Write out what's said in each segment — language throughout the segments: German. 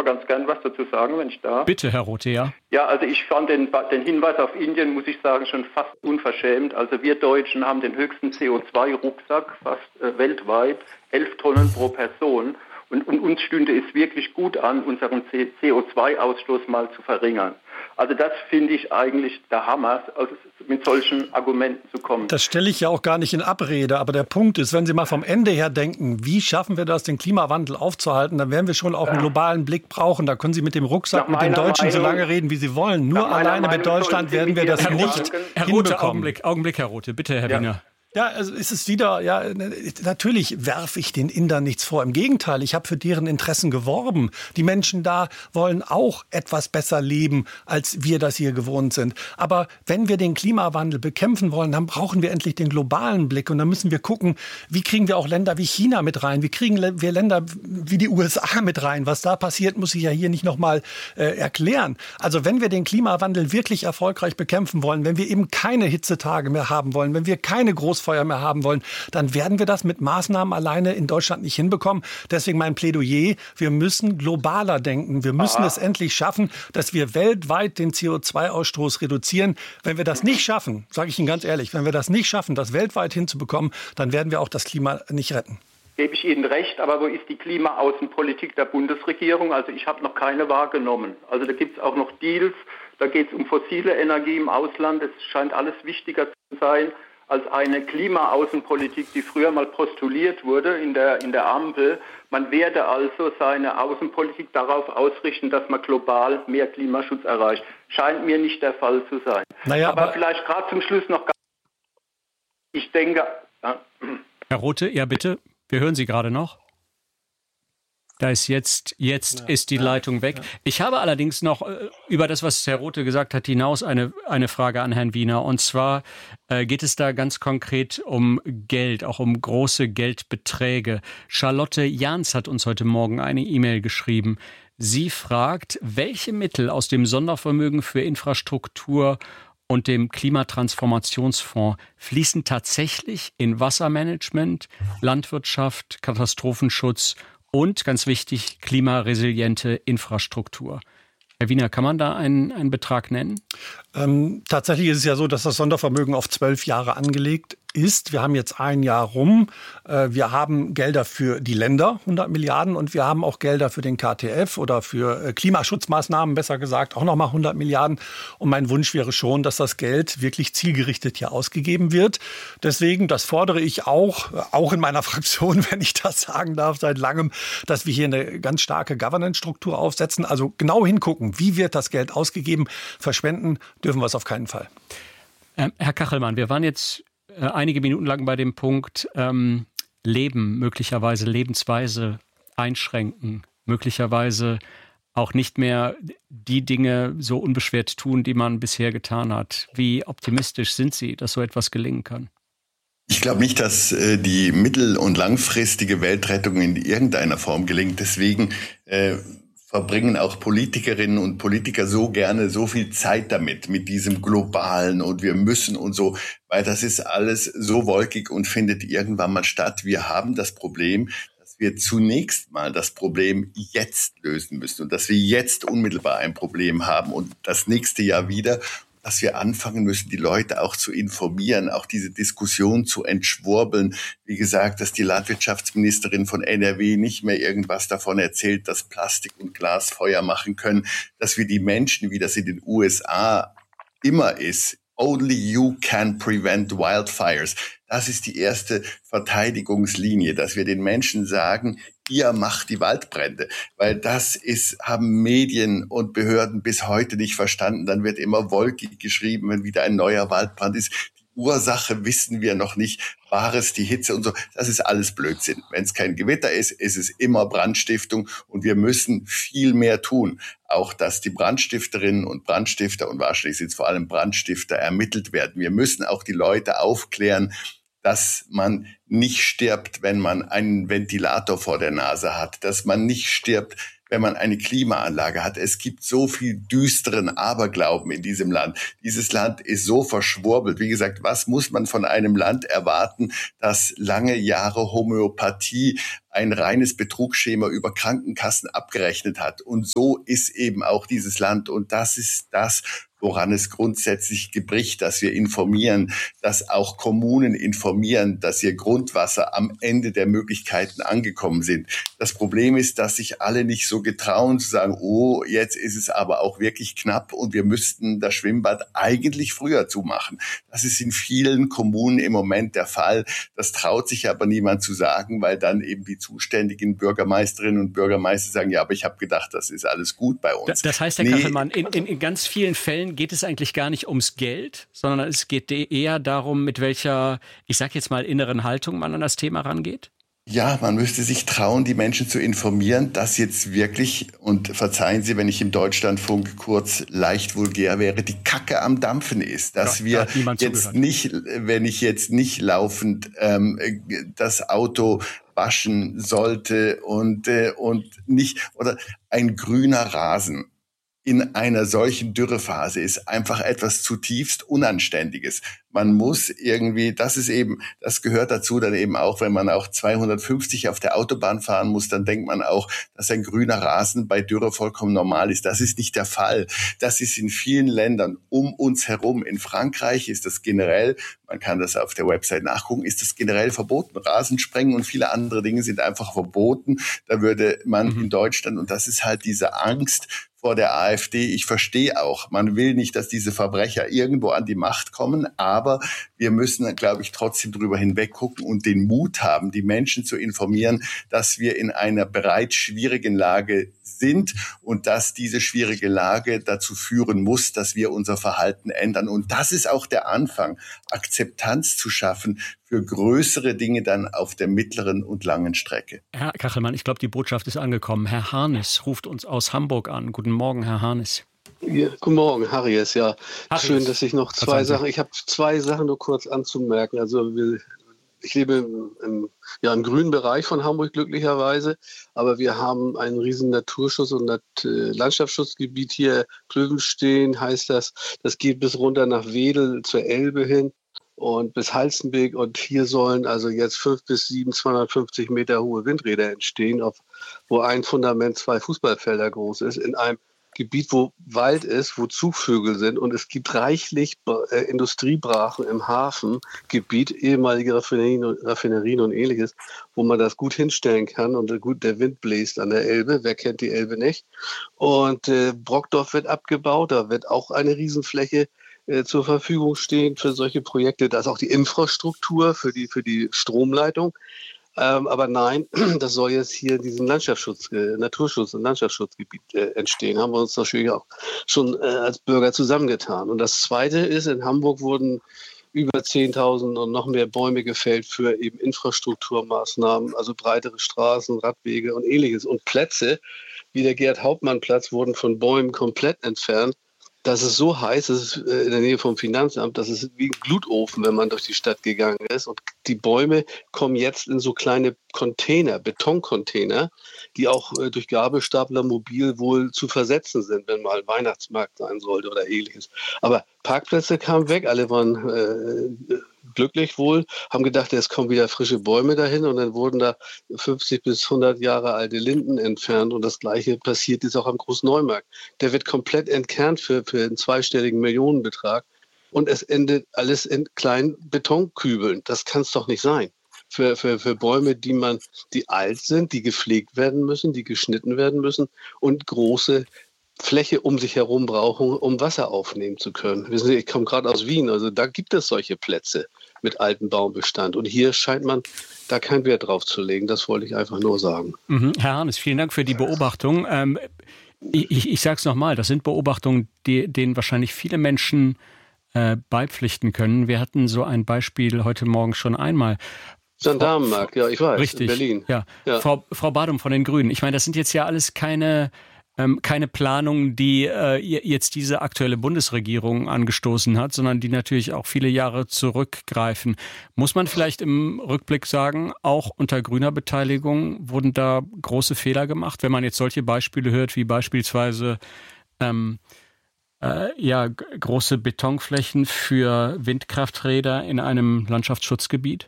ganz gern was dazu sagen, wenn ich darf. Bitte, Herr Rothe, ja. Ja, also ich fand den Hinweis auf Indien, muss ich sagen, schon fast unverschämt. Also wir Deutschen haben den höchsten CO2-Rucksack fast weltweit, 11 Tonnen pro Person. Und uns stünde es wirklich gut an, unseren CO2-Ausstoß mal zu verringern. Also das finde ich eigentlich der Hammer, also mit solchen Argumenten zu kommen. Das stelle ich ja auch gar nicht in Abrede. Aber der Punkt ist, wenn Sie mal vom Ende her denken, wie schaffen wir das, den Klimawandel aufzuhalten, dann werden wir schon auch einen globalen Blick brauchen. Da können Sie mit dem Rucksack, mit den Deutschen so lange reden, wie Sie wollen. Nur alleine mit Deutschland werden wir das nicht Herr Rothe, Augenblick, Herr Rothe. Bitte, Herr Wiener. Ja, also ist es wieder, ja, natürlich werfe ich den Indern nichts vor. Im Gegenteil, ich habe für deren Interessen geworben. Die Menschen da wollen auch etwas besser leben, als wir das hier gewohnt sind. Aber wenn wir den Klimawandel bekämpfen wollen, dann brauchen wir endlich den globalen Blick. Und dann müssen wir gucken, wie kriegen wir auch Länder wie China mit rein? Wie kriegen wir Länder wie die USA mit rein? Was da passiert, muss ich ja hier nicht nochmal erklären. Also wenn wir den Klimawandel wirklich erfolgreich bekämpfen wollen, wenn wir eben keine Hitzetage mehr haben wollen, wenn wir keine Großfeuer mehr haben wollen, dann werden wir das mit Maßnahmen alleine in Deutschland nicht hinbekommen. Deswegen mein Plädoyer, wir müssen globaler denken. Wir müssen es endlich schaffen, dass wir weltweit den CO2-Ausstoß reduzieren. Wenn wir das nicht schaffen, sage ich Ihnen ganz ehrlich, wenn wir das nicht schaffen, das weltweit hinzubekommen, dann werden wir auch das Klima nicht retten. Gebe ich Ihnen recht, aber wo ist die Klimaaußenpolitik der Bundesregierung? Also ich habe noch keine wahrgenommen. Also da gibt es auch noch Deals, da geht es um fossile Energie im Ausland. Es scheint alles wichtiger zu sein als eine Klimaaußenpolitik, die früher mal postuliert wurde in der Ampel. Man werde also seine Außenpolitik darauf ausrichten, dass man global mehr Klimaschutz erreicht. Scheint mir nicht der Fall zu sein. Aber vielleicht gerade zum Schluss noch, ich denke... Ja. Herr Rothe, ja bitte, wir hören Sie gerade noch. Da ist jetzt ist die Leitung weg. Ich habe allerdings noch über das, was Herr Rothe gesagt hat, hinaus eine Frage an Herrn Wiener. Und zwar geht es da ganz konkret um Geld, auch um große Geldbeträge. Charlotte Jahns hat uns heute Morgen eine E-Mail geschrieben. Sie fragt, welche Mittel aus dem Sondervermögen für Infrastruktur und dem Klimatransformationsfonds fließen tatsächlich in Wassermanagement, Landwirtschaft, Katastrophenschutz und, ganz wichtig, klimaresiliente Infrastruktur. Herr Wiener, kann man da einen Betrag nennen? Tatsächlich ist es ja so, dass das Sondervermögen auf 12 Jahre angelegt ist. Wir haben jetzt ein Jahr rum. Wir haben Gelder für die Länder, 100 Milliarden, und wir haben auch Gelder für den KTF oder für Klimaschutzmaßnahmen, besser gesagt, auch nochmal 100 Milliarden. Und mein Wunsch wäre schon, dass das Geld wirklich zielgerichtet hier ausgegeben wird. Deswegen, das fordere ich auch in meiner Fraktion, wenn ich das sagen darf, seit langem, dass wir hier eine ganz starke Governance-Struktur aufsetzen. Also genau hingucken, wie wird das Geld ausgegeben. Verschwenden dürfen wir es auf keinen Fall. Herr Kachelmann, wir waren jetzt einige Minuten lang bei dem Punkt Leben, möglicherweise Lebensweise einschränken, möglicherweise auch nicht mehr die Dinge so unbeschwert tun, die man bisher getan hat. Wie optimistisch sind Sie, dass so etwas gelingen kann? Ich glaube nicht, dass die mittel- und langfristige Weltrettung in irgendeiner Form gelingt. Deswegen verbringen auch Politikerinnen und Politiker so gerne so viel Zeit damit, mit diesem Globalen und wir müssen und so, weil das ist alles so wolkig und findet irgendwann mal statt. Wir haben das Problem, dass wir zunächst mal das Problem jetzt lösen müssen und dass wir jetzt unmittelbar ein Problem haben und das nächste Jahr wieder, dass wir anfangen müssen, die Leute auch zu informieren, auch diese Diskussion zu entschwurbeln. Wie gesagt, dass die Landwirtschaftsministerin von NRW nicht mehr irgendwas davon erzählt, dass Plastik und Glas Feuer machen können, dass wir die Menschen, wie das in den USA immer ist, only you can prevent wildfires. Das ist die erste Verteidigungslinie, dass wir den Menschen sagen, ihr macht die Waldbrände, weil haben Medien und Behörden bis heute nicht verstanden. Dann wird immer wolkig geschrieben, wenn wieder ein neuer Waldbrand ist. Die Ursache wissen wir noch nicht. War es die Hitze und so? Das ist alles Blödsinn. Wenn es kein Gewitter ist, ist es immer Brandstiftung und wir müssen viel mehr tun. Auch, dass die Brandstifterinnen und Brandstifter und wahrscheinlich sind es vor allem Brandstifter ermittelt werden. Wir müssen auch die Leute aufklären, dass man nicht stirbt, wenn man einen Ventilator vor der Nase hat, dass man nicht stirbt, wenn man eine Klimaanlage hat. Es gibt so viel düsteren Aberglauben in diesem Land. Dieses Land ist so verschwurbelt. Wie gesagt, was muss man von einem Land erwarten, das lange Jahre Homöopathie, ein reines Betrugsschema über Krankenkassen abgerechnet hat? Und so ist eben auch dieses Land. Und das ist das, woran es grundsätzlich gebricht, dass wir informieren, dass auch Kommunen informieren, dass ihr Grundwasser am Ende der Möglichkeiten angekommen sind. Das Problem ist, dass sich alle nicht so getrauen zu sagen, oh, jetzt ist es aber auch wirklich knapp und wir müssten das Schwimmbad eigentlich früher zumachen. Das ist in vielen Kommunen im Moment der Fall. Das traut sich aber niemand zu sagen, weil dann eben die zuständigen Bürgermeisterinnen und Bürgermeister sagen, ja, aber ich habe gedacht, das ist alles gut bei uns. Das heißt, Herr Kachelmann, in ganz vielen Fällen geht es eigentlich gar nicht ums Geld, sondern es geht eher darum, mit welcher, ich sag jetzt mal, inneren Haltung man an das Thema rangeht? Ja, man müsste sich trauen, die Menschen zu informieren, dass jetzt wirklich, und verzeihen Sie, wenn ich im Deutschlandfunk kurz leicht vulgär wäre, die Kacke am Dampfen ist. Dass wir jetzt nicht, wenn ich jetzt nicht laufend das Auto waschen sollte und nicht, oder ein grüner Rasen in einer solchen Dürrephase ist einfach etwas zutiefst Unanständiges. Man muss irgendwie, das gehört dazu dann eben auch, wenn man auch 250 auf der Autobahn fahren muss, dann denkt man auch, dass ein grüner Rasen bei Dürre vollkommen normal ist. Das ist nicht der Fall. Das ist in vielen Ländern um uns herum. In Frankreich ist das generell, man kann das auf der Website nachgucken, ist das generell verboten. Rasensprengen und viele andere Dinge sind einfach verboten. Da würde man in Deutschland, und das ist halt diese Angst vor der AfD. Ich verstehe auch, man will nicht, dass diese Verbrecher irgendwo an die Macht kommen, aber wir müssen, glaube ich, trotzdem drüber hinweg gucken und den Mut haben, die Menschen zu informieren, dass wir in einer bereits schwierigen Lage sind und dass diese schwierige Lage dazu führen muss, dass wir unser Verhalten ändern. Und das ist auch der Anfang, Akzeptanz zu schaffen für größere Dinge dann auf der mittleren und langen Strecke. Herr Kachelmann, ich glaube, die Botschaft ist angekommen. Herr Harnes ruft uns aus Hamburg an. Guten Morgen, Herr Harnes. Ja, guten Morgen, Harries. Ja, schön, dass ich noch zwei Sachen. Ich habe zwei Sachen nur kurz anzumerken. Also ich lebe im grünen Bereich von Hamburg glücklicherweise, aber wir haben einen riesen Naturschutz- und Landschaftsschutzgebiet hier. Klövenstein heißt das. Das geht bis runter nach Wedel zur Elbe hin und bis Halstenbek. Und hier sollen also jetzt 5 bis 7, 250 Meter hohe Windräder entstehen, wo ein Fundament 2 Fußballfelder groß ist, in einem Gebiet, wo Wald ist, wo Zugvögel sind, und es gibt reichlich Industriebrachen im Hafengebiet, ehemalige Raffinerien und ähnliches, wo man das gut hinstellen kann und gut der Wind bläst an der Elbe. Wer kennt die Elbe nicht? Und Brockdorf wird abgebaut, da wird auch eine Riesenfläche zur Verfügung stehen für solche Projekte. Da ist auch die Infrastruktur für die Stromleitung. Aber nein, das soll jetzt hier in diesem Naturschutz- und Landschaftsschutzgebiet entstehen. Haben wir uns natürlich auch schon als Bürger zusammengetan. Und das Zweite ist, in Hamburg wurden über 10.000 und noch mehr Bäume gefällt für eben Infrastrukturmaßnahmen, also breitere Straßen, Radwege und ähnliches. Und Plätze, wie der Gerd-Hauptmann-Platz, wurden von Bäumen komplett entfernt. Das ist so heiß, das ist in der Nähe vom Finanzamt, das ist wie ein Glutofen, wenn man durch die Stadt gegangen ist. Und die Bäume kommen jetzt in so kleine Container, Betoncontainer, die auch durch Gabelstapler mobil wohl zu versetzen sind, wenn mal Weihnachtsmarkt sein sollte oder ähnliches. Aber Parkplätze kamen weg, alle waren glücklich wohl, haben gedacht, es kommen wieder frische Bäume dahin, und dann wurden da 50 bis 100 Jahre alte Linden entfernt, und das Gleiche passiert jetzt auch am Großneumarkt. Der wird komplett entkernt für einen zweistelligen Millionenbetrag, und es endet alles in kleinen Betonkübeln. Das kann es doch nicht sein. Für Bäume, die alt sind, die gepflegt werden müssen, die geschnitten werden müssen und große Fläche um sich herum brauchen, um Wasser aufnehmen zu können. Wissen Sie, ich komme gerade aus Wien, also da gibt es solche Plätze mit altem Baumbestand. Und hier scheint man da keinen Wert drauf zu legen. Das wollte ich einfach nur sagen. Herr Harnes, vielen Dank für die Beobachtung. Ich sage es nochmal, das sind Beobachtungen, denen wahrscheinlich viele Menschen beipflichten können. Wir hatten so ein Beispiel heute Morgen schon einmal. Gendarmenmarkt, ja, ich weiß, richtig, in Berlin. Ja. Frau Badum von den Grünen. Ich meine, das sind jetzt ja alles keine keine Planung, die jetzt diese aktuelle Bundesregierung angestoßen hat, sondern die natürlich auch viele Jahre zurückgreifen. Muss man vielleicht im Rückblick sagen, auch unter grüner Beteiligung wurden da große Fehler gemacht, wenn man jetzt solche Beispiele hört, wie beispielsweise große Betonflächen für Windkrafträder in einem Landschaftsschutzgebiet?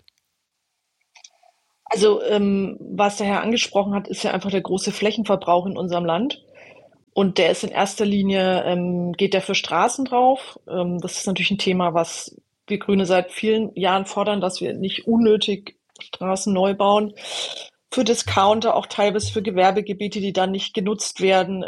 Also was der Herr angesprochen hat, ist ja einfach der große Flächenverbrauch in unserem Land. Und der ist in erster Linie, geht der für Straßen drauf. Das ist natürlich ein Thema, was wir Grüne seit vielen Jahren fordern, dass wir nicht unnötig Straßen neu bauen. Für Discounter, auch teilweise für Gewerbegebiete, die dann nicht genutzt werden,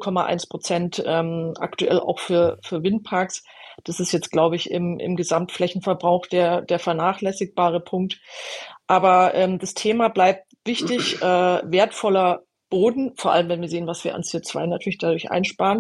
0,1% aktuell auch für Windparks. Das ist jetzt, glaube ich, im Gesamtflächenverbrauch der vernachlässigbare Punkt. Aber das Thema bleibt wichtig, wertvoller Boden, vor allem wenn wir sehen, was wir an CO2 natürlich dadurch einsparen,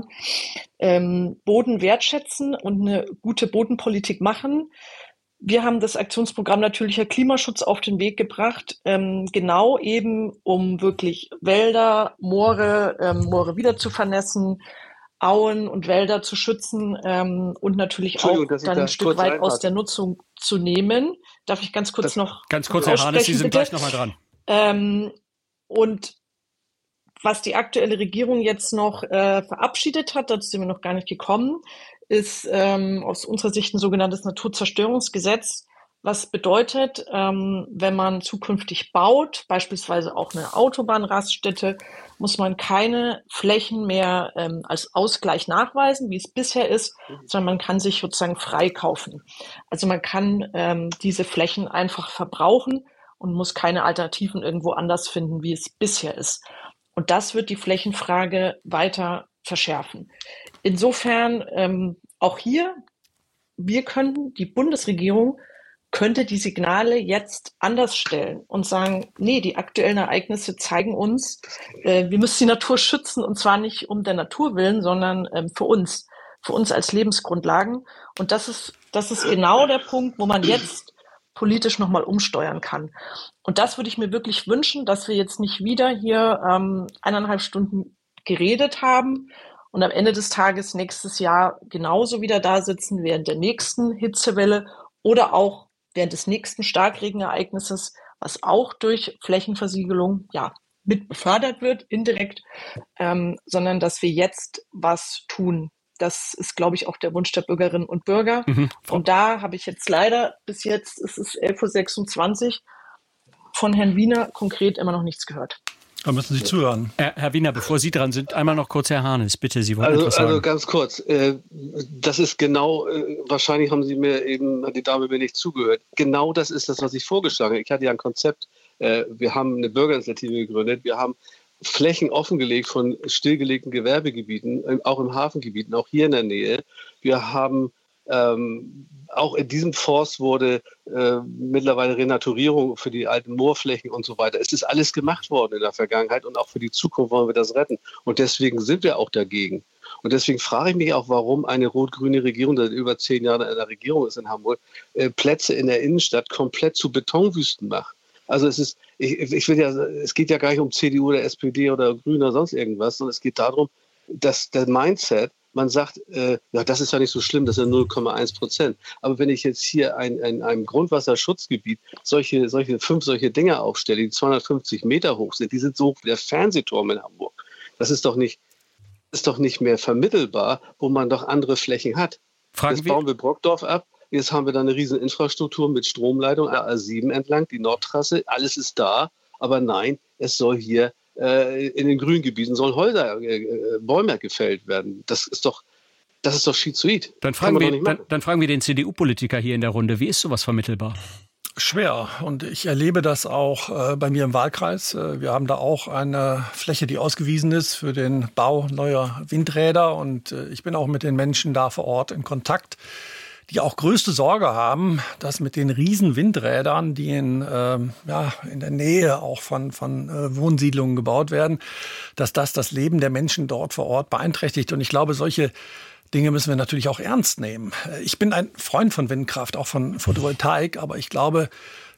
Boden wertschätzen und eine gute Bodenpolitik machen. Wir haben das Aktionsprogramm Natürlicher Klimaschutz auf den Weg gebracht, genau eben, um wirklich Wälder, Moore wieder zu vernässen, Auen und Wälder zu schützen und natürlich auch dann ein Stück weit aus der Nutzung zu nehmen. Darf ich ganz kurz Ganz kurz, Herr Harnes, Sie sind gleich nochmal dran. Und was die aktuelle Regierung jetzt noch verabschiedet hat, dazu sind wir noch gar nicht gekommen, ist aus unserer Sicht ein sogenanntes Naturzerstörungsgesetz, was bedeutet, wenn man zukünftig baut, beispielsweise auch eine Autobahnraststätte, muss man keine Flächen mehr als Ausgleich nachweisen, wie es bisher ist, sondern man kann sich sozusagen freikaufen. Also man kann diese Flächen einfach verbrauchen und muss keine Alternativen irgendwo anders finden, wie es bisher ist. Und das wird die Flächenfrage weiter verschärfen. Insofern auch hier, die Bundesregierung könnte die Signale jetzt anders stellen und sagen, nee, die aktuellen Ereignisse zeigen uns, wir müssen die Natur schützen, und zwar nicht um der Natur willen, sondern für uns als Lebensgrundlagen. Und das ist genau der Punkt, wo man jetzt politisch nochmal umsteuern kann. Und das würde ich mir wirklich wünschen, dass wir jetzt nicht wieder hier 1,5 Stunden geredet haben und am Ende des Tages nächstes Jahr genauso wieder da sitzen während der nächsten Hitzewelle oder auch während des nächsten Starkregenereignisses, was auch durch Flächenversiegelung mit befördert wird, indirekt, sondern dass wir jetzt was tun. Das ist, glaube ich, auch der Wunsch der Bürgerinnen und Bürger. Und da habe ich jetzt leider bis jetzt, es ist 11.26 Uhr, von Herrn Wiener konkret immer noch nichts gehört. Da müssen Sie zuhören. Herr Wiener, bevor Sie dran sind, einmal noch kurz Herr Harnes, bitte, Sie wollen etwas sagen. Also ganz kurz, das ist genau, wahrscheinlich hat die Dame mir nicht zugehört. Genau das ist das, was ich vorgeschlagen habe. Ich hatte ja ein Konzept, wir haben eine Bürgerinitiative gegründet, wir haben Flächen offengelegt von stillgelegten Gewerbegebieten, auch im Hafengebieten, auch hier in der Nähe. Wir haben auch in diesem Forst wurde mittlerweile Renaturierung für die alten Moorflächen und so weiter. Es ist alles gemacht worden in der Vergangenheit und auch für die Zukunft wollen wir das retten. Und deswegen sind wir auch dagegen. Und deswegen frage ich mich auch, warum eine rot-grüne Regierung, die seit über 10 Jahren in der Regierung ist in Hamburg, Plätze in der Innenstadt komplett zu Betonwüsten macht. Also es geht ja gar nicht um CDU oder SPD oder Grüne oder sonst irgendwas, sondern es geht darum, dass der Mindset, man sagt, das ist ja nicht so schlimm, das sind 0,1%. Aber wenn ich jetzt hier in einem Grundwasserschutzgebiet solche 5 solche Dinger aufstelle, die 250 Meter hoch sind, die sind so hoch wie der Fernsehturm in Hamburg. Das ist doch nicht mehr vermittelbar, wo man doch andere Flächen hat. Jetzt bauen wir Brockdorf ab. Jetzt haben wir da eine riesen Infrastruktur mit Stromleitung, A7 entlang, die Nordtrasse, alles ist da. Aber nein, es soll hier in den Grüngebieten Bäume gefällt werden. Das ist doch schizoid. Dann fragen wir den CDU-Politiker hier in der Runde, wie ist sowas vermittelbar? Schwer. Und ich erlebe das auch bei mir im Wahlkreis. Wir haben da auch eine Fläche, die ausgewiesen ist für den Bau neuer Windräder. Und ich bin auch mit den Menschen da vor Ort in Kontakt, die auch größte Sorge haben, dass mit den riesen Windrädern, die in der Nähe auch von Wohnsiedlungen gebaut werden, dass das Leben der Menschen dort vor Ort beeinträchtigt. Und ich glaube, solche Dinge müssen wir natürlich auch ernst nehmen. Ich bin ein Freund von Windkraft, auch von Photovoltaik, aber ich glaube,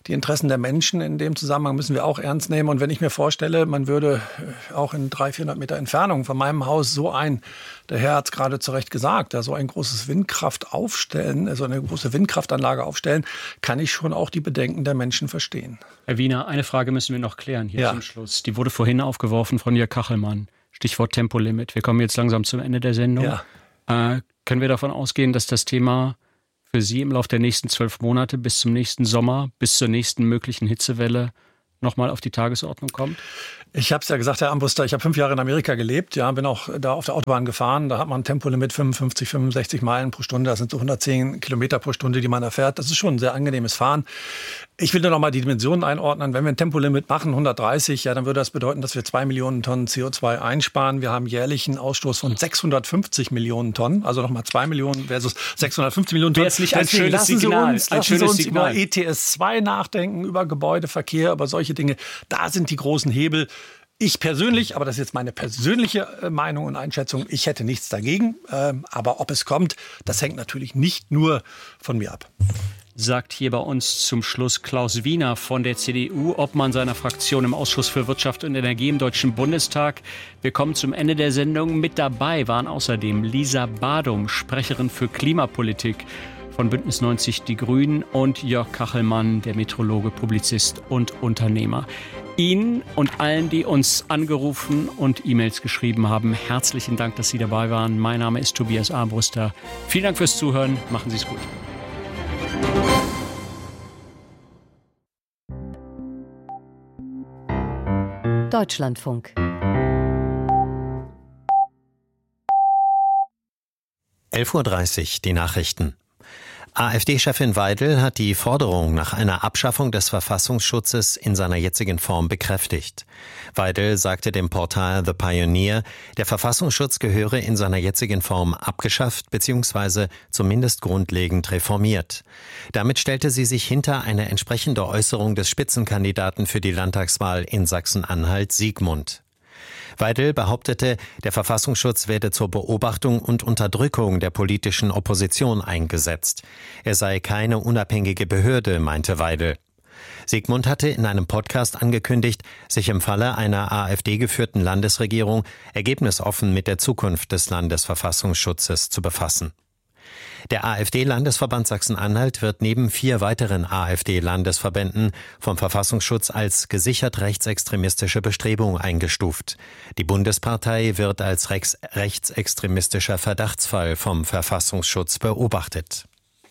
die Interessen der Menschen in dem Zusammenhang müssen wir auch ernst nehmen. Und wenn ich mir vorstelle, man würde auch in 300-400 Meter Entfernung von meinem Haus der Herr hat es gerade zu Recht gesagt, da so ein großes Windkraft aufstellen, also eine große Windkraftanlage aufstellen, kann ich schon auch die Bedenken der Menschen verstehen. Herr Wiener, eine Frage müssen wir noch klären hier zum Schluss. Die wurde vorhin aufgeworfen von Jörg Kachelmann. Stichwort Tempolimit. Wir kommen jetzt langsam zum Ende der Sendung. Ja. Können wir davon ausgehen, dass das Thema für Sie im Laufe der nächsten 12 Monate bis zum nächsten Sommer, bis zur nächsten möglichen Hitzewelle nochmal auf die Tagesordnung kommt? Ich habe es ja gesagt, Herr Armbruster, ich habe 5 Jahre in Amerika gelebt, bin auch da auf der Autobahn gefahren. Da hat man ein Tempolimit 55, 65 Meilen pro Stunde. Das sind so 110 Kilometer pro Stunde, die man erfährt. Das ist schon ein sehr angenehmes Fahren. Ich will da noch mal die Dimensionen einordnen. Wenn wir ein Tempolimit machen, 130, dann würde das bedeuten, dass wir 2 Millionen Tonnen CO2 einsparen. Wir haben jährlich einen Ausstoß von 650 Millionen Tonnen. Also nochmal 2 Millionen versus 650 Millionen Tonnen. Wäre es nicht ein schönes Signal? Lassen Sie uns über ETS2 nachdenken, über Gebäudeverkehr, über solche Dinge. Da sind die großen Hebel. Ich persönlich, aber das ist jetzt meine persönliche Meinung und Einschätzung, ich hätte nichts dagegen. Aber ob es kommt, das hängt natürlich nicht nur von mir ab. Sagt hier bei uns zum Schluss Klaus Wiener von der CDU, Obmann seiner Fraktion im Ausschuss für Wirtschaft und Energie im Deutschen Bundestag. Wir kommen zum Ende der Sendung. Mit dabei waren außerdem Lisa Badum, Sprecherin für Klimapolitik von Bündnis 90 Die Grünen, und Jörg Kachelmann, der Meteorologe, Publizist und Unternehmer. Ihnen und allen, die uns angerufen und E-Mails geschrieben haben, herzlichen Dank, dass Sie dabei waren. Mein Name ist Tobias Armbruster. Vielen Dank fürs Zuhören. Machen Sie es gut. Deutschlandfunk. 11:30 Uhr, die Nachrichten. AfD-Chefin Weidel hat die Forderung nach einer Abschaffung des Verfassungsschutzes in seiner jetzigen Form bekräftigt. Weidel sagte dem Portal The Pioneer, der Verfassungsschutz gehöre in seiner jetzigen Form abgeschafft bzw. zumindest grundlegend reformiert. Damit stellte sie sich hinter eine entsprechende Äußerung des Spitzenkandidaten für die Landtagswahl in Sachsen-Anhalt, Siegmund. Weidel behauptete, der Verfassungsschutz werde zur Beobachtung und Unterdrückung der politischen Opposition eingesetzt. Er sei keine unabhängige Behörde, meinte Weidel. Siegmund hatte in einem Podcast angekündigt, sich im Falle einer AfD-geführten Landesregierung ergebnisoffen mit der Zukunft des Landesverfassungsschutzes zu befassen. Der AfD-Landesverband Sachsen-Anhalt wird neben 4 weiteren AfD-Landesverbänden vom Verfassungsschutz als gesichert rechtsextremistische Bestrebung eingestuft. Die Bundespartei wird als rechtsextremistischer Verdachtsfall vom Verfassungsschutz beobachtet.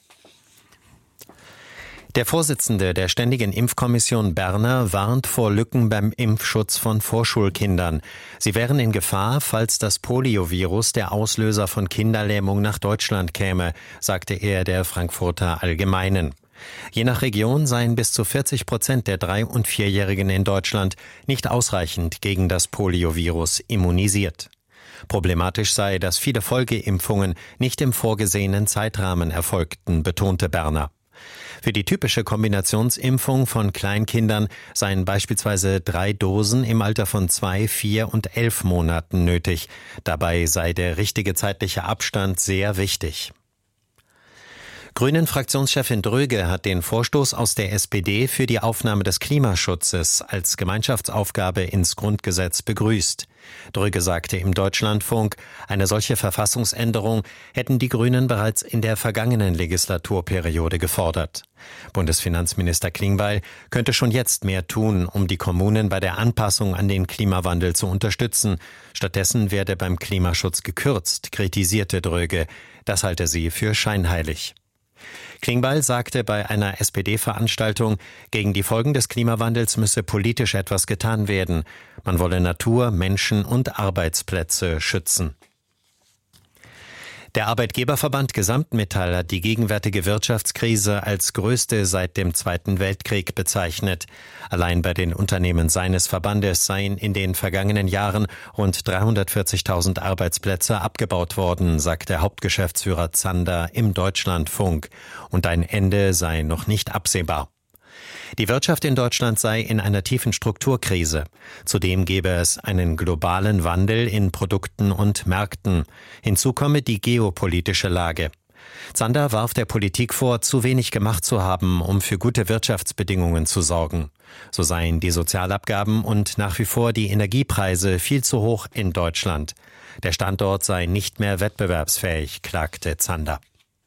Der Vorsitzende der Ständigen Impfkommission Berner warnt vor Lücken beim Impfschutz von Vorschulkindern. Sie wären in Gefahr, falls das Poliovirus, der Auslöser von Kinderlähmung, nach Deutschland käme, sagte er der Frankfurter Allgemeinen. Je nach Region seien bis zu 40% der 3- und 4-Jährigen in Deutschland nicht ausreichend gegen das Poliovirus immunisiert. Problematisch sei, dass viele Folgeimpfungen nicht im vorgesehenen Zeitrahmen erfolgten, betonte Berner. Für die typische Kombinationsimpfung von Kleinkindern seien beispielsweise 3 Dosen im Alter von 2, 4 und 11 Monaten nötig. Dabei sei der richtige zeitliche Abstand sehr wichtig. Grünen-Fraktionschefin Dröge hat den Vorstoß aus der SPD für die Aufnahme des Klimaschutzes als Gemeinschaftsaufgabe ins Grundgesetz begrüßt. Dröge sagte im Deutschlandfunk, eine solche Verfassungsänderung hätten die Grünen bereits in der vergangenen Legislaturperiode gefordert. Bundesfinanzminister Klingbeil könnte schon jetzt mehr tun, um die Kommunen bei der Anpassung an den Klimawandel zu unterstützen. Stattdessen werde beim Klimaschutz gekürzt, kritisierte Dröge. Das halte sie für scheinheilig. Klingbeil sagte bei einer SPD-Veranstaltung, gegen die Folgen des Klimawandels müsse politisch etwas getan werden. Man wolle Natur, Menschen und Arbeitsplätze schützen. Der Arbeitgeberverband Gesamtmetall hat die gegenwärtige Wirtschaftskrise als größte seit dem Zweiten Weltkrieg bezeichnet. Allein bei den Unternehmen seines Verbandes seien in den vergangenen Jahren rund 340.000 Arbeitsplätze abgebaut worden, sagte Hauptgeschäftsführer Zander im Deutschlandfunk. Und ein Ende sei noch nicht absehbar. Die Wirtschaft in Deutschland sei in einer tiefen Strukturkrise. Zudem gebe es einen globalen Wandel in Produkten und Märkten. Hinzu komme die geopolitische Lage. Zander warf der Politik vor, zu wenig gemacht zu haben, um für gute Wirtschaftsbedingungen zu sorgen. So seien die Sozialabgaben und nach wie vor die Energiepreise viel zu hoch in Deutschland. Der Standort sei nicht mehr wettbewerbsfähig, klagte Zander.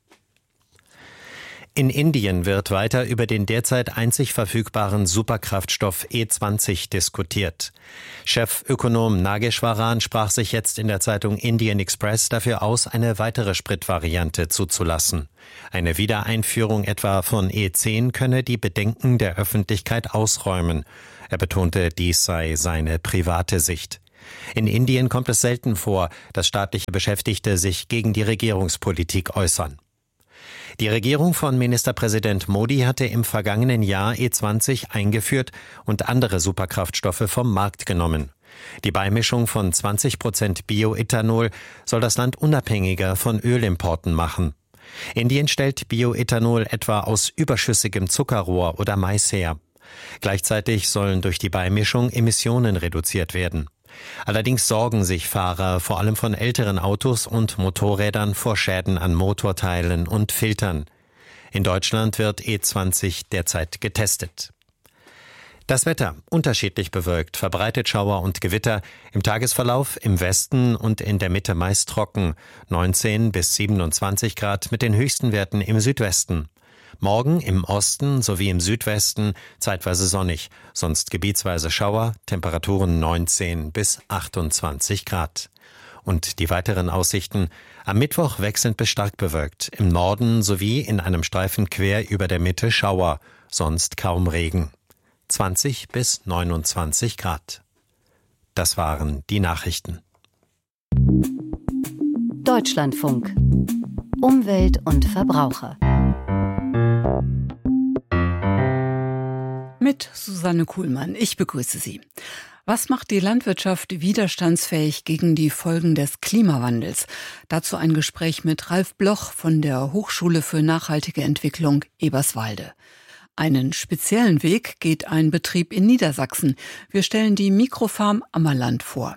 In Indien wird weiter über den derzeit einzig verfügbaren Superkraftstoff E20 diskutiert. Chefökonom Nageshwaran sprach sich jetzt in der Zeitung Indian Express dafür aus, eine weitere Spritvariante zuzulassen. Eine Wiedereinführung etwa von E10 könne die Bedenken der Öffentlichkeit ausräumen. Er betonte, dies sei seine private Sicht. In Indien kommt es selten vor, dass staatliche Beschäftigte sich gegen die Regierungspolitik äußern. Die Regierung von Ministerpräsident Modi hatte im vergangenen Jahr E20 eingeführt und andere Superkraftstoffe vom Markt genommen. Die Beimischung von 20% Bioethanol soll das Land unabhängiger von Ölimporten machen. Indien stellt Bioethanol etwa aus überschüssigem Zuckerrohr oder Mais her. Gleichzeitig sollen durch die Beimischung Emissionen reduziert werden. Allerdings sorgen sich Fahrer vor allem von älteren Autos und Motorrädern vor Schäden an Motorteilen und Filtern. In Deutschland wird E20 derzeit getestet. Das Wetter unterschiedlich bewölkt, verbreitet Schauer und Gewitter, im Tagesverlauf im Westen und in der Mitte meist trocken, 19 bis 27 Grad mit den höchsten Werten im Südwesten. Morgen im Osten sowie im Südwesten zeitweise sonnig, sonst gebietsweise Schauer, Temperaturen 19 bis 28 Grad. Und die weiteren Aussichten: am Mittwoch wechselnd bis stark bewölkt, im Norden sowie in einem Streifen quer über der Mitte Schauer, sonst kaum Regen. 20 bis 29 Grad. Das waren die Nachrichten. Deutschlandfunk. Umwelt und Verbraucher. Mit Susanne Kuhlmann. Ich begrüße Sie. Was macht die Landwirtschaft widerstandsfähig gegen die Folgen des Klimawandels? Dazu ein Gespräch mit Ralf Bloch von der Hochschule für nachhaltige Entwicklung Eberswalde. Einen speziellen Weg geht ein Betrieb in Niedersachsen. Wir stellen die Mikrofarm Ammerland vor.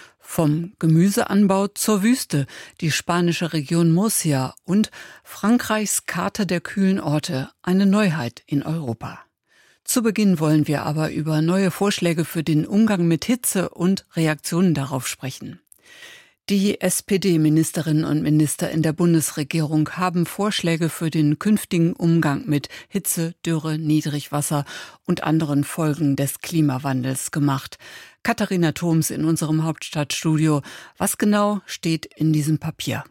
Vom Gemüseanbau zur Wüste, die spanische Region Murcia und Frankreichs Karte der kühlen Orte, eine Neuheit in Europa. Zu Beginn wollen wir aber über neue Vorschläge für den Umgang mit Hitze und Reaktionen darauf sprechen. Die SPD-Ministerinnen und Minister in der Bundesregierung haben Vorschläge für den künftigen Umgang mit Hitze, Dürre, Niedrigwasser und anderen Folgen des Klimawandels gemacht. Katharina Thoms in unserem Hauptstadtstudio. Was genau steht in diesem Papier?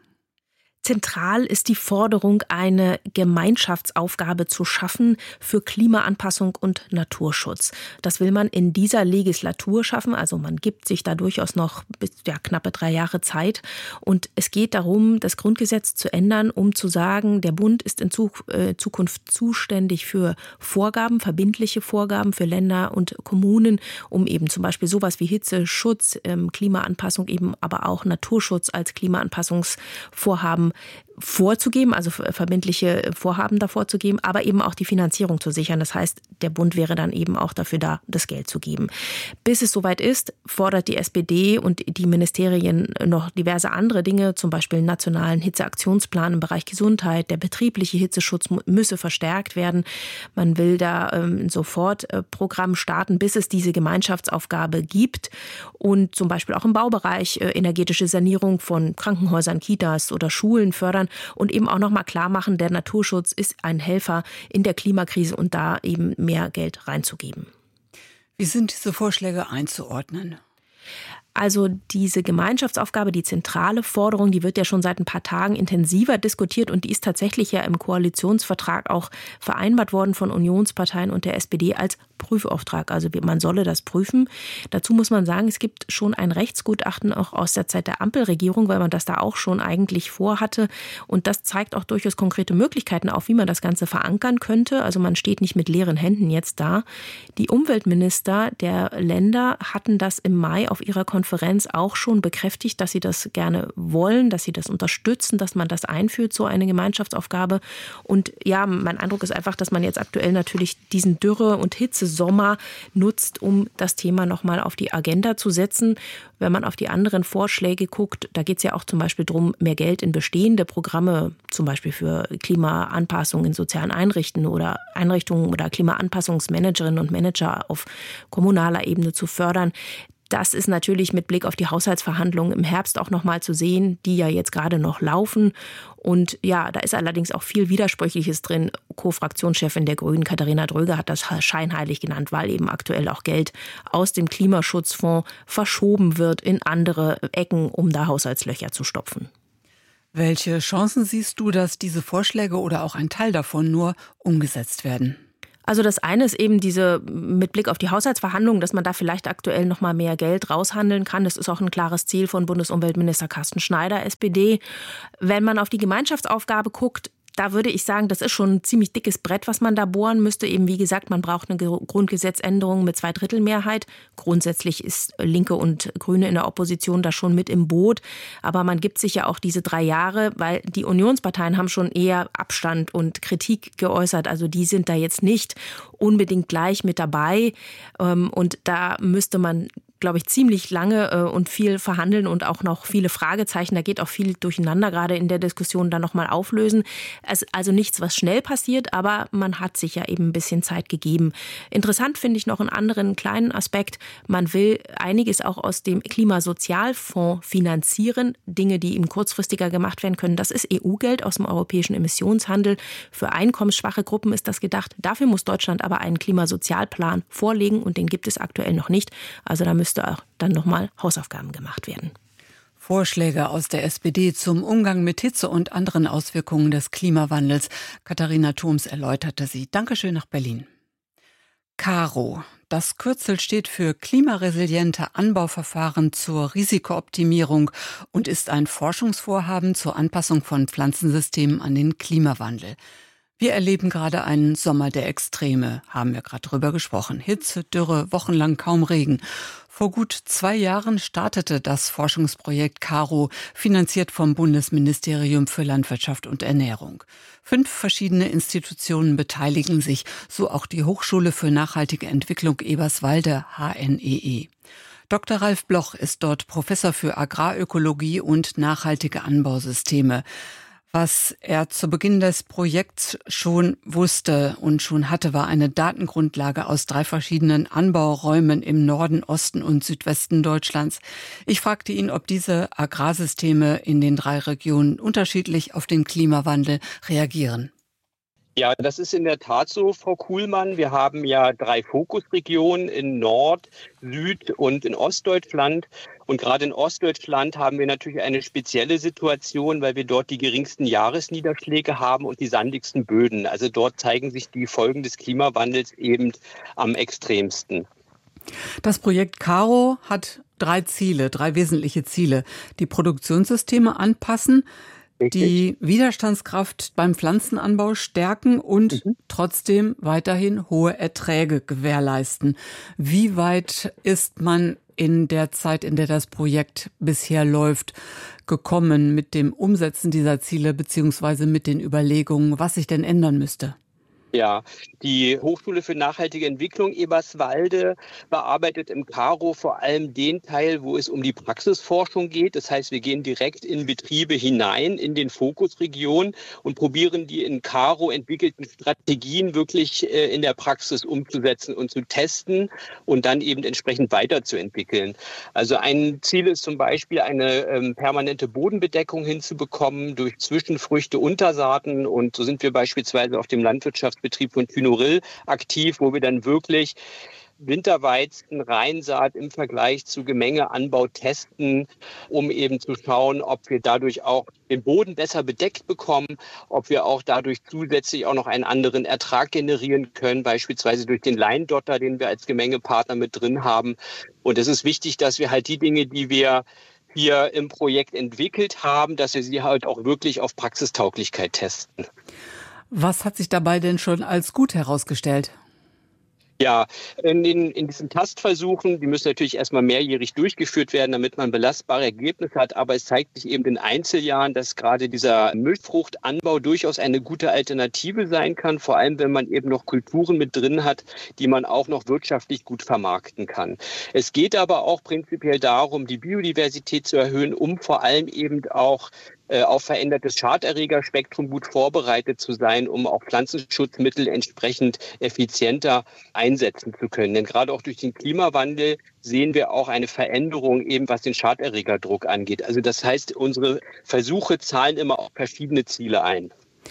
Zentral ist die Forderung, eine Gemeinschaftsaufgabe zu schaffen für Klimaanpassung und Naturschutz. Das will man in dieser Legislatur schaffen. Also man gibt sich da durchaus noch knappe 3 Jahre Zeit. Und es geht darum, das Grundgesetz zu ändern, um zu sagen, der Bund ist in Zukunft zuständig für Vorgaben, verbindliche Vorgaben für Länder und Kommunen, um eben zum Beispiel sowas wie Hitzeschutz, Klimaanpassung, eben aber auch Naturschutz als Klimaanpassungsvorhaben vorzugeben, also verbindliche Vorhaben davor zu geben, aber eben auch die Finanzierung zu sichern. Das heißt, der Bund wäre dann eben auch dafür da, das Geld zu geben. Bis es soweit ist, fordert die SPD und die Ministerien noch diverse andere Dinge, zum Beispiel einen nationalen Hitzeaktionsplan im Bereich Gesundheit. Der betriebliche Hitzeschutz müsse verstärkt werden. Man will da ein Sofortprogramm starten, bis es diese Gemeinschaftsaufgabe gibt und zum Beispiel auch im Baubereich energetische Sanierung von Krankenhäusern, Kitas oder Schulen fördern und eben auch nochmal klar machen, der Naturschutz ist ein Helfer in der Klimakrise und da eben mehr Geld reinzugeben. Wie sind diese Vorschläge einzuordnen? Also diese Gemeinschaftsaufgabe, die zentrale Forderung, die wird ja schon seit ein paar Tagen intensiver diskutiert und die ist tatsächlich ja im Koalitionsvertrag auch vereinbart worden von Unionsparteien und der SPD als Prüfauftrag. Also man solle das prüfen. Dazu muss man sagen, es gibt schon ein Rechtsgutachten auch aus der Zeit der Ampelregierung, weil man das da auch schon eigentlich vorhatte. Und das zeigt auch durchaus konkrete Möglichkeiten auf, wie man das Ganze verankern könnte. Also man steht nicht mit leeren Händen jetzt da. Die Umweltminister der Länder hatten das im Mai auf ihrer Konferenz auch schon bekräftigt, dass sie das gerne wollen, dass sie das unterstützen, dass man das einführt, so eine Gemeinschaftsaufgabe. Und ja, mein Eindruck ist einfach, dass man jetzt aktuell natürlich diesen Dürre- und Hitzesorgen Sommer nutzt, um das Thema nochmal auf die Agenda zu setzen. Wenn man auf die anderen Vorschläge guckt, da geht es ja auch zum Beispiel darum, mehr Geld in bestehende Programme, zum Beispiel für Klimaanpassung in sozialen Einrichtungen oder Klimaanpassungsmanagerinnen und Manager auf kommunaler Ebene zu fördern. Das ist natürlich mit Blick auf die Haushaltsverhandlungen im Herbst auch nochmal zu sehen, die ja jetzt gerade noch laufen. Und ja, da ist allerdings auch viel Widersprüchliches drin. Co-Fraktionschefin der Grünen, Katharina Dröger, hat das scheinheilig genannt, weil eben aktuell auch Geld aus dem Klimaschutzfonds verschoben wird in andere Ecken, um da Haushaltslöcher zu stopfen. Welche Chancen siehst du, dass diese Vorschläge oder auch ein Teil davon nur umgesetzt werden? Also das eine ist eben diese, mit Blick auf die Haushaltsverhandlungen, dass man da vielleicht aktuell noch mal mehr Geld raushandeln kann. Das ist auch ein klares Ziel von Bundesumweltminister Carsten Schneider, SPD. Wenn man auf die Gemeinschaftsaufgabe guckt, da würde ich sagen, das ist schon ein ziemlich dickes Brett, was man da bohren müsste. Eben wie gesagt, man braucht eine Grundgesetzänderung mit 2/3 Grundsätzlich ist Linke und Grüne in der Opposition da schon mit im Boot. Aber man gibt sich ja auch diese 3 Jahre, weil die Unionsparteien haben schon eher Abstand und Kritik geäußert. Also die sind da jetzt nicht unbedingt gleich mit dabei. Und da müsste man, glaube ich, ziemlich lange und viel verhandeln und auch noch viele Fragezeichen. Da geht auch viel durcheinander, gerade in der Diskussion dann nochmal auflösen. Also nichts, was schnell passiert, aber man hat sich ja eben ein bisschen Zeit gegeben. Interessant finde ich noch einen anderen kleinen Aspekt. Man will einiges auch aus dem Klimasozialfonds finanzieren. Dinge, die eben kurzfristiger gemacht werden können. Das ist EU-Geld aus dem europäischen Emissionshandel. Für einkommensschwache Gruppen ist das gedacht. Dafür muss Deutschland aber einen Klimasozialplan vorlegen und den gibt es aktuell noch nicht. Also da müsste auch dann nochmal Hausaufgaben gemacht werden. Vorschläge aus der SPD zum Umgang mit Hitze und anderen Auswirkungen des Klimawandels. Katharina Thoms erläuterte sie. Dankeschön nach Berlin. KARO. Das Kürzel steht für klimaresiliente Anbauverfahren zur Risikooptimierung und ist ein Forschungsvorhaben zur Anpassung von Pflanzensystemen an den Klimawandel. Wir erleben gerade einen Sommer der Extreme, haben wir gerade drüber gesprochen. Hitze, Dürre, wochenlang kaum Regen. Vor gut 2 Jahren startete das Forschungsprojekt KARO, finanziert vom Bundesministerium für Landwirtschaft und Ernährung. 5 verschiedene Institutionen beteiligen sich, so auch die Hochschule für nachhaltige Entwicklung Eberswalde, HNEE. Dr. Ralf Bloch ist dort Professor für Agrarökologie und nachhaltige Anbausysteme. Was er zu Beginn des Projekts schon wusste und schon hatte, war eine Datengrundlage aus 3 verschiedenen Anbauräumen im Norden, Osten und Südwesten Deutschlands. Ich fragte ihn, ob diese Agrarsysteme in den 3 Regionen unterschiedlich auf den Klimawandel reagieren. Ja, das ist in der Tat so, Frau Kuhlmann. Wir haben ja 3 Fokusregionen in Nord-, Süd- und in Ostdeutschland. Und gerade in Ostdeutschland haben wir natürlich eine spezielle Situation, weil wir dort die geringsten Jahresniederschläge haben und die sandigsten Böden. Also dort zeigen sich die Folgen des Klimawandels eben am extremsten. Das Projekt KARO hat 3 wesentliche Ziele. Die Produktionssysteme anpassen, die Widerstandskraft beim Pflanzenanbau stärken und trotzdem weiterhin hohe Erträge gewährleisten. Wie weit ist man in der Zeit, in der das Projekt bisher läuft, gekommen mit dem Umsetzen dieser Ziele beziehungsweise mit den Überlegungen, was sich denn ändern müsste? Ja, die Hochschule für nachhaltige Entwicklung Eberswalde bearbeitet im KARO vor allem den Teil, wo es um die Praxisforschung geht. Das heißt, wir gehen direkt in Betriebe hinein, in den Fokusregionen und probieren die in KARO entwickelten Strategien wirklich in der Praxis umzusetzen und zu testen und dann eben entsprechend weiterzuentwickeln. Also ein Ziel ist zum Beispiel, eine permanente Bodenbedeckung hinzubekommen durch Zwischenfrüchte, Untersaaten. Und so sind wir beispielsweise auf dem Landwirtschaftsbetrieb von Thünorill aktiv, wo wir dann wirklich Winterweizen, Reinsaat im Vergleich zu Gemengeanbau testen, um eben zu schauen, ob wir dadurch auch den Boden besser bedeckt bekommen, ob wir auch dadurch zusätzlich auch noch einen anderen Ertrag generieren können, beispielsweise durch den Leindotter, den wir als Gemengepartner mit drin haben. Und es ist wichtig, dass wir halt die Dinge, die wir hier im Projekt entwickelt haben, dass wir sie halt auch wirklich auf Praxistauglichkeit testen. Was hat sich dabei denn schon als gut herausgestellt? Ja, in diesen Tastversuchen, die müssen natürlich erstmal mehrjährig durchgeführt werden, damit man belastbare Ergebnisse hat. Aber es zeigt sich eben in Einzeljahren, dass gerade dieser Milchfruchtanbau durchaus eine gute Alternative sein kann. Vor allem, wenn man eben noch Kulturen mit drin hat, die man auch noch wirtschaftlich gut vermarkten kann. Es geht aber auch prinzipiell darum, die Biodiversität zu erhöhen, um vor allem eben auch auf verändertes Schaderregerspektrum gut vorbereitet zu sein, um auch Pflanzenschutzmittel entsprechend effizienter einsetzen zu können. Denn gerade auch durch den Klimawandel sehen wir auch eine Veränderung eben, was den Schaderregerdruck angeht. Also das heißt, unsere Versuche zahlen immer auf verschiedene Ziele ein.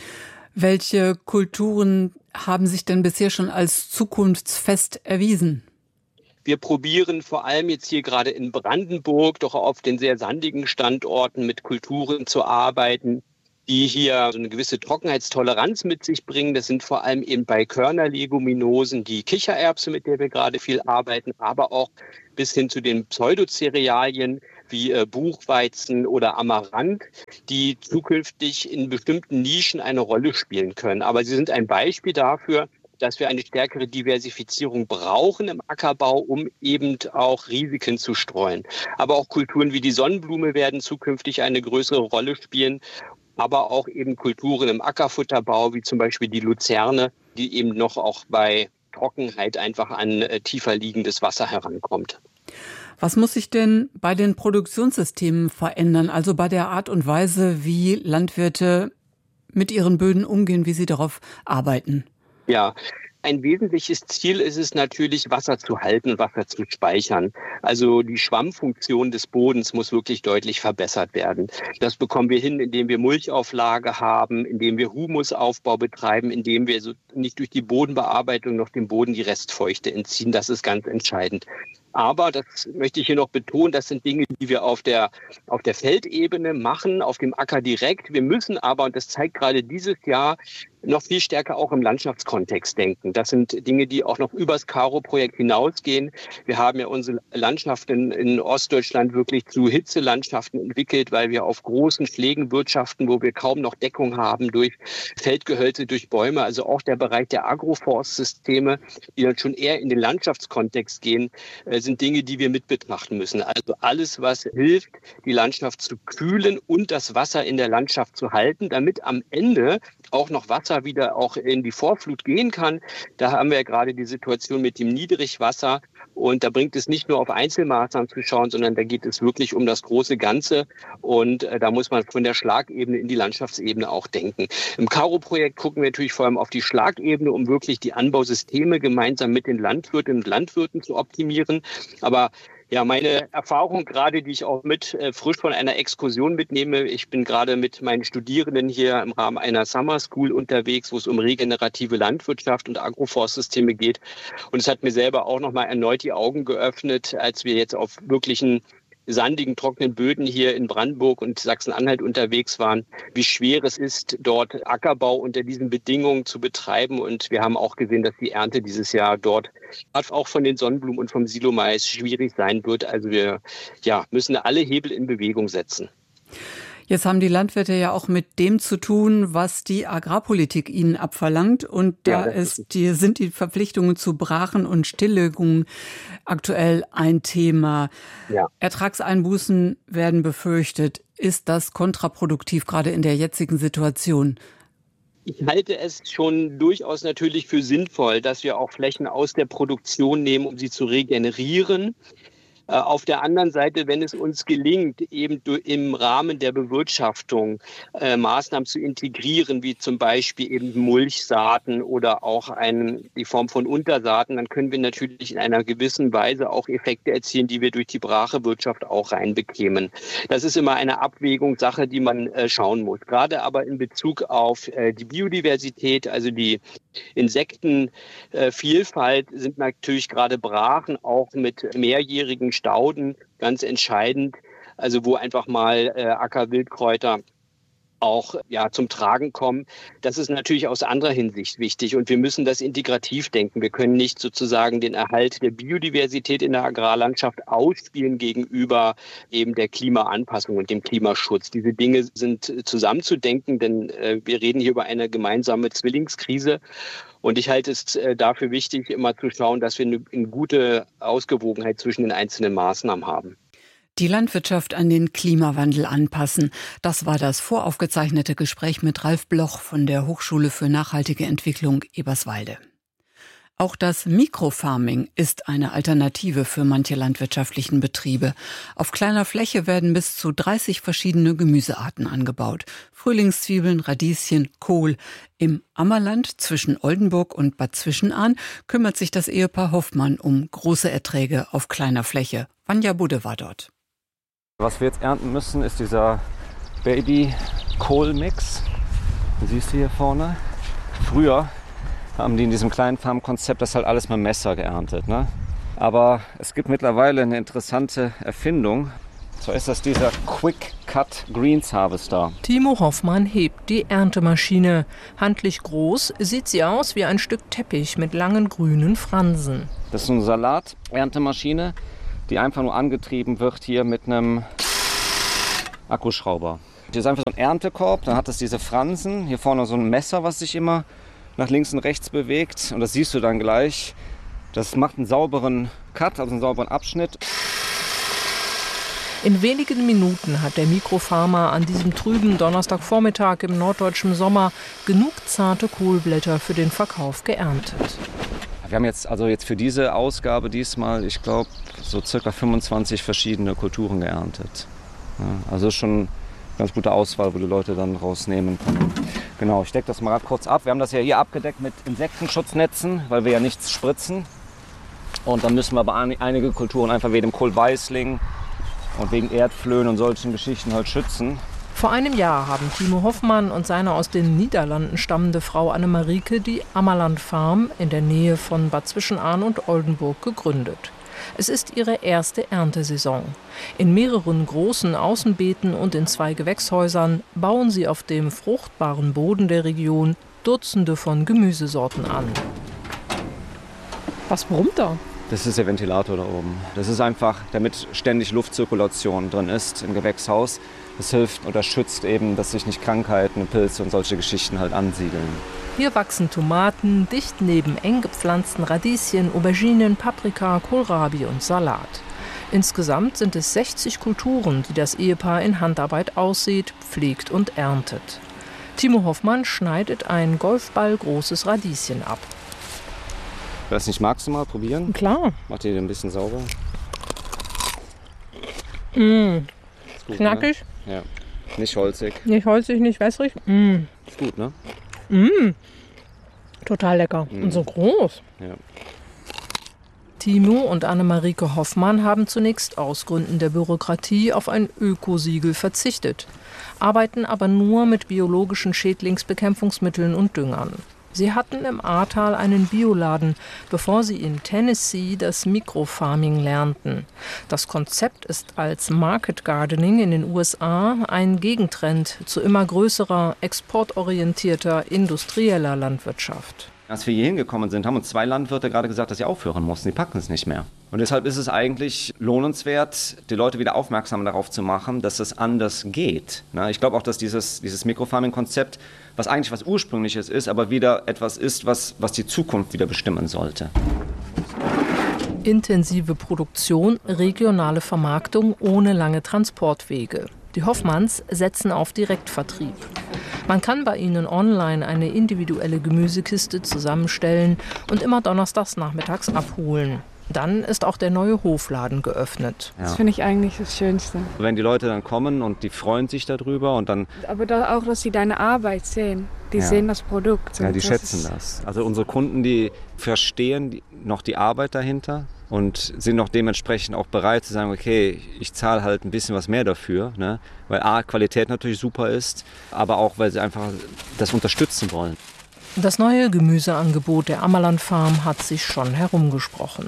Welche Kulturen haben sich denn bisher schon als zukunftsfest erwiesen? Wir probieren vor allem jetzt hier gerade in Brandenburg doch auf den sehr sandigen Standorten mit Kulturen zu arbeiten, die hier so eine gewisse Trockenheitstoleranz mit sich bringen. Das sind vor allem eben bei Körnerleguminosen die Kichererbse, mit der wir gerade viel arbeiten, aber auch bis hin zu den Pseudocerealien wie Buchweizen oder Amaranth, die zukünftig in bestimmten Nischen eine Rolle spielen können. Aber sie sind ein Beispiel dafür, dass wir eine stärkere Diversifizierung brauchen im Ackerbau, um eben auch Risiken zu streuen. Aber auch Kulturen wie die Sonnenblume werden zukünftig eine größere Rolle spielen, aber auch eben Kulturen im Ackerfutterbau, wie zum Beispiel die Luzerne, die eben noch auch bei Trockenheit einfach an tiefer liegendes Wasser herankommt. Was muss sich denn bei den Produktionssystemen verändern, also bei der Art und Weise, wie Landwirte mit ihren Böden umgehen, wie sie darauf arbeiten? Ja, ein wesentliches Ziel ist es natürlich, Wasser zu halten und Wasser zu speichern. Also die Schwammfunktion des Bodens muss wirklich deutlich verbessert werden. Das bekommen wir hin, indem wir Mulchauflage haben, indem wir Humusaufbau betreiben, indem wir so nicht durch die Bodenbearbeitung noch dem Boden die Restfeuchte entziehen. Das ist ganz entscheidend. Aber, das möchte ich hier noch betonen, das sind Dinge, die wir auf der Feldebene machen, auf dem Acker direkt. Wir müssen aber, und das zeigt gerade dieses Jahr, noch viel stärker auch im Landschaftskontext denken. Das sind Dinge, die auch noch übers Karo-Projekt hinausgehen. Wir haben ja unsere Landschaften in Ostdeutschland wirklich zu Hitzelandschaften entwickelt, weil wir auf großen Schlägen wirtschaften, wo wir kaum noch Deckung haben durch Feldgehölze, durch Bäume. Also auch der Bereich der Agroforstsysteme, die dann schon eher in den Landschaftskontext gehen, sind Dinge, die wir mit betrachten müssen. Also alles, was hilft, die Landschaft zu kühlen und das Wasser in der Landschaft zu halten, damit am Ende auch noch Wasser wieder auch in die Vorflut gehen kann. Da haben wir ja gerade die Situation mit dem Niedrigwasser. Und da bringt es nicht nur auf Einzelmaßnahmen zu schauen, sondern da geht es wirklich um das große Ganze. Und da muss man von der Schlagebene in die Landschaftsebene auch denken. Im Karo-Projekt gucken wir natürlich vor allem auf die Schlagebene, um wirklich die Anbausysteme gemeinsam mit den Landwirtinnen und Landwirten zu optimieren. Aber ja, meine Erfahrung gerade, die ich auch mit frisch von einer Exkursion mitnehme. Ich bin gerade mit meinen Studierenden hier im Rahmen einer Summer School unterwegs, wo es um regenerative Landwirtschaft und Agroforstsysteme geht. Und es hat mir selber auch nochmal erneut die Augen geöffnet, als wir jetzt auf wirklichen sandigen, trockenen Böden hier in Brandenburg und Sachsen-Anhalt unterwegs waren, wie schwer es ist, dort Ackerbau unter diesen Bedingungen zu betreiben. Und wir haben auch gesehen, dass die Ernte dieses Jahr dort auch von den Sonnenblumen und vom Silomais schwierig sein wird. Also wir müssen alle Hebel in Bewegung setzen. Jetzt haben die Landwirte ja auch mit dem zu tun, was die Agrarpolitik ihnen abverlangt. Und da sind die Verpflichtungen zu Brachen und Stilllegungen aktuell ein Thema. Ja. Ertragseinbußen werden befürchtet. Ist das kontraproduktiv, gerade in der jetzigen Situation? Ich halte es schon durchaus natürlich für sinnvoll, dass wir auch Flächen aus der Produktion nehmen, um sie zu regenerieren. Auf der anderen Seite, wenn es uns gelingt, eben im Rahmen der Bewirtschaftung Maßnahmen zu integrieren, wie zum Beispiel eben Mulchsaaten oder auch die Form von Untersaaten, dann können wir natürlich in einer gewissen Weise auch Effekte erzielen, die wir durch die Brachewirtschaft auch reinbekämen. Das ist immer eine Abwägungssache, die man schauen muss. Gerade aber in Bezug auf die Biodiversität, also die Insektenvielfalt, sind natürlich gerade Brachen auch mit mehrjährigen Stauden ganz entscheidend, also wo einfach mal Ackerwildkräuter auch zum Tragen kommen. Das ist natürlich aus anderer Hinsicht wichtig und wir müssen das integrativ denken. Wir können nicht sozusagen den Erhalt der Biodiversität in der Agrarlandschaft ausspielen gegenüber eben der Klimaanpassung und dem Klimaschutz. Diese Dinge sind zusammenzudenken, denn wir reden hier über eine gemeinsame Zwillingskrise. Und ich halte es dafür wichtig, immer zu schauen, dass wir eine gute Ausgewogenheit zwischen den einzelnen Maßnahmen haben. Die Landwirtschaft an den Klimawandel anpassen. Das war das voraufgezeichnete Gespräch mit Ralf Bloch von der Hochschule für nachhaltige Entwicklung Eberswalde. Auch das Mikrofarming ist eine Alternative für manche landwirtschaftlichen Betriebe. Auf kleiner Fläche werden bis zu 30 verschiedene Gemüsearten angebaut. Frühlingszwiebeln, Radieschen, Kohl. Im Ammerland zwischen Oldenburg und Bad Zwischenahn kümmert sich das Ehepaar Hoffmann um große Erträge auf kleiner Fläche. Vanja Budde war dort. Was wir jetzt ernten müssen, ist dieser Baby-Kohl-Mix. Den siehst du hier vorne. Früher haben die in diesem kleinen Farmkonzept das halt alles mit dem Messer geerntet, ne? Aber es gibt mittlerweile eine interessante Erfindung. So ist das dieser Quick Cut Greens Harvester. Timo Hoffmann hebt die Erntemaschine. Handlich groß sieht sie aus wie ein Stück Teppich mit langen grünen Fransen. Das ist eine Salat-Erntemaschine, die einfach nur angetrieben wird hier mit einem Akkuschrauber. Hier ist einfach so ein Erntekorb, dann hat es diese Fransen, hier vorne so ein Messer, was sich immer nach links und rechts bewegt. Und das siehst du dann gleich. Das macht einen sauberen Cut, also einen sauberen Abschnitt. In wenigen Minuten hat der Mikrofarmer an diesem trüben Donnerstagvormittag im norddeutschen Sommer genug zarte Kohlblätter für den Verkauf geerntet. Wir haben jetzt für diese Ausgabe diesmal, ich glaube, so circa 25 verschiedene Kulturen geerntet. Ja, also schon eine ganz gute Auswahl, wo die Leute dann rausnehmen können. Genau, ich decke das mal kurz ab. Wir haben das ja hier abgedeckt mit Insektenschutznetzen, weil wir ja nichts spritzen. Und dann müssen wir aber einige Kulturen einfach wegen dem Kohlweißling und wegen Erdflöhen und solchen Geschichten halt schützen. Vor einem Jahr haben Timo Hoffmann und seine aus den Niederlanden stammende Frau Annemarieke die Ammerland Farm in der Nähe von Bad Zwischenahn und Oldenburg gegründet. Es ist ihre erste Erntesaison. In mehreren großen Außenbeeten und in 2 Gewächshäusern bauen sie auf dem fruchtbaren Boden der Region Dutzende von Gemüsesorten an. Was brummt da? Das ist der Ventilator da oben. Das ist einfach, damit ständig Luftzirkulation drin ist im Gewächshaus. Das hilft oder schützt eben, dass sich nicht Krankheiten, Pilze und solche Geschichten halt ansiedeln. Hier wachsen Tomaten, dicht neben eng gepflanzten Radieschen, Auberginen, Paprika, Kohlrabi und Salat. Insgesamt sind es 60 Kulturen, die das Ehepaar in Handarbeit aussät, pflegt und erntet. Timo Hoffmann schneidet ein golfballgroßes Radieschen ab. Wenn du das nicht magst, du mal probieren? Klar. Mach dir den ein bisschen sauber. Gut, knackig? Ne? Ja. Nicht holzig. Nicht holzig, nicht wässrig. Ist gut, ne? Total lecker. Und so groß. Ja. Timo und Annemarieke Hoffmann haben zunächst aus Gründen der Bürokratie auf ein Ökosiegel verzichtet, arbeiten aber nur mit biologischen Schädlingsbekämpfungsmitteln und Düngern. Sie hatten im Ahrtal einen Bioladen, bevor sie in Tennessee das Mikrofarming lernten. Das Konzept ist als Market Gardening in den USA ein Gegentrend zu immer größerer, exportorientierter, industrieller Landwirtschaft. Als wir hier hingekommen sind, haben uns 2 Landwirte gerade gesagt, dass sie aufhören mussten. Die packen es nicht mehr. Und deshalb ist es eigentlich lohnenswert, die Leute wieder aufmerksam darauf zu machen, dass es anders geht. Ich glaube auch, dass dieses Mikrofarming-Konzept, was eigentlich was Ursprüngliches ist, aber wieder etwas ist, was die Zukunft wieder bestimmen sollte. Intensive Produktion, regionale Vermarktung ohne lange Transportwege. Die Hoffmanns setzen auf Direktvertrieb. Man kann bei ihnen online eine individuelle Gemüsekiste zusammenstellen und immer donnerstags nachmittags abholen. Dann ist auch der neue Hofladen geöffnet. Das finde ich eigentlich das Schönste. Wenn die Leute dann kommen und die freuen sich darüber und dann... Aber auch, dass sie deine Arbeit sehen. Die sehen das Produkt. Ja, die schätzen das. Also unsere Kunden, die verstehen noch die Arbeit dahinter und sind noch dementsprechend auch bereit zu sagen, okay, ich zahle halt ein bisschen was mehr dafür, ne? Weil A, Qualität natürlich super ist, aber auch, weil sie einfach das unterstützen wollen. Das neue Gemüseangebot der Ammerland Farm hat sich schon herumgesprochen.